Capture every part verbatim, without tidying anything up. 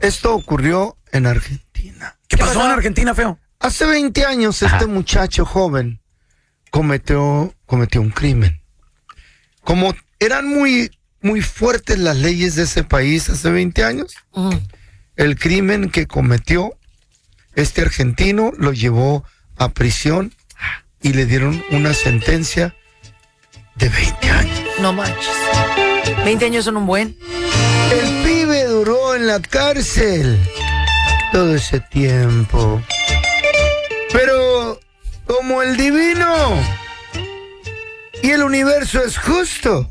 Esto ocurrió en Argentina. ¿Qué, ¿Qué pasó, pasó en Argentina, feo? Hace veinte años Ajá. este muchacho joven cometió, cometió un crimen. Como eran muy, muy fuertes las leyes de ese país hace veinte años, uh. el crimen que cometió este argentino lo llevó a prisión y le dieron una sentencia de veinte años. No manches. veinte años son un buen. El pibe duró en la cárcel todo ese tiempo. Pero como el divino y el universo es justo,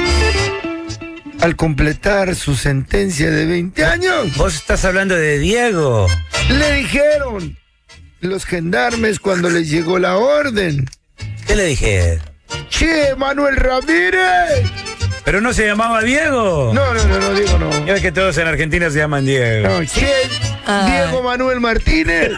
al completar su sentencia de veinte años... Vos estás hablando de Diego. Le dijeron los gendarmes cuando les llegó la orden. ¿Qué le dije? Che, Manuel Ramírez. Pero no se llamaba Diego. No, no, no, no, Diego no. Ya ves que todos en Argentina se llaman Diego. No, che, ah. Diego Manuel Martínez.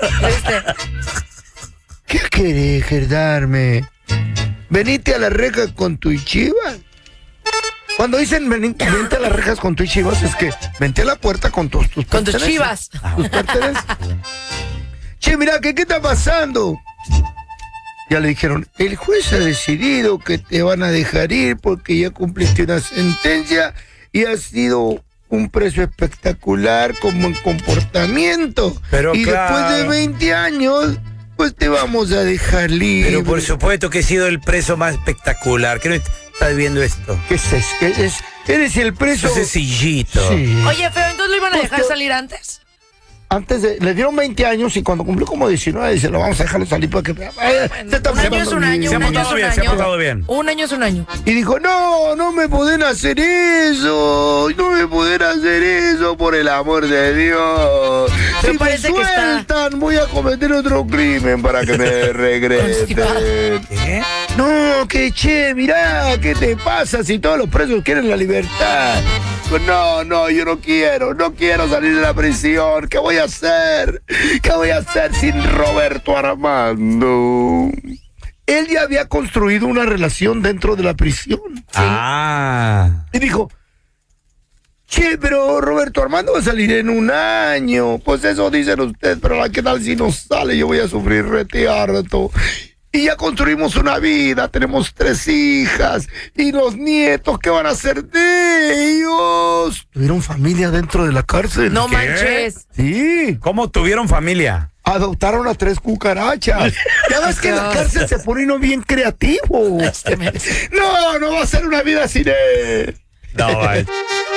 ¿Qué querés, gendarme? ¿Venite a las rejas con tu chivas? Cuando dicen vente a las rejas con tus chivas, es que vente a la puerta con tus, tus Con tus chivas. Tus pertenencias. Che, mira, ¿qué, ¿qué está pasando? Ya le dijeron, el juez ha decidido que te van a dejar ir porque ya cumpliste una sentencia y has sido un preso espectacular como en comportamiento. Pero y claro. después de veinte años, pues te vamos a dejar libre. Pero por supuesto que he sido el preso más espectacular. ¿Qué no estás viendo esto? ¿Qué es eso? ¿Qué es? Eres el preso... Ese sillito. Sí. Oye, feo, ¿entonces lo iban a dejar salir antes? Antes de, le dieron veinte años y cuando cumplió como diecinueve dice, lo vamos a dejarlo salir porque eh, se está un año es un año, un año es un año. Se ha portado bien. Un año es un año. Y dijo, no, no me pueden hacer eso, no me pueden hacer eso, por el amor de Dios. Pero si parece me sueltan, que está... voy a cometer otro crimen para que me regresen. ¿Qué? No, que che, mirá, ¿qué te pasa si todos los presos quieren la libertad? Pues no, no, yo no quiero, no quiero salir de la prisión. ¿Qué voy a hacer? ¿Qué voy a hacer sin Roberto Armando? Él ya había construido una relación dentro de la prisión. ¿Sí? Ah. Y dijo, che, pero Roberto Armando va a salir en un año. Pues eso dicen ustedes, pero ¿qué tal si no sale? Yo voy a sufrir rete harto. Y ya construimos una vida, tenemos tres hijas y los nietos, ¿qué van a hacer de ellos? ¿Tuvieron familia dentro de la cárcel? No ¿Qué? manches. Sí. ¿Cómo tuvieron familia? Adoptaron a tres cucarachas. Ya ves que en la cárcel se pone uno bien creativo. No, no va a ser una vida sin él. No,